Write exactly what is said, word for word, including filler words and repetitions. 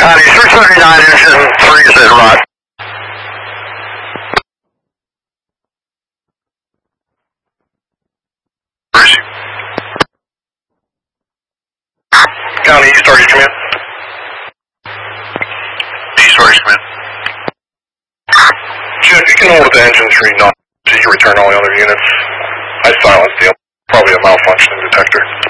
County three thirty-nine engine three is in rot. County East Argus Command. East Argus Command. Jeff, you can hold the engine three knots. You can return all the other units. I silenced the probably a malfunctioning detector.